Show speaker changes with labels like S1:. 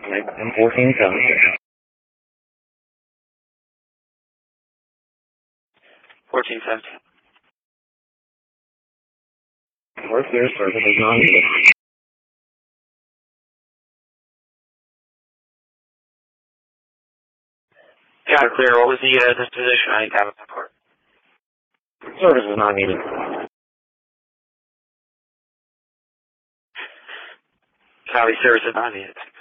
S1: M14 coming.
S2: 1417.
S1: We're clear, service is not needed.
S2: Got it, clear. What was the disposition? I didn't have a report.
S1: Service is not needed.
S2: Copy, service is not needed.